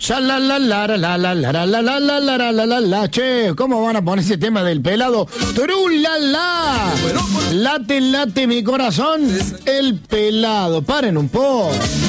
Ya la. Che, ¿cómo van a poner ese tema del pelado? ¡Trulala! Late mi corazón, el pelado. Paren un poco.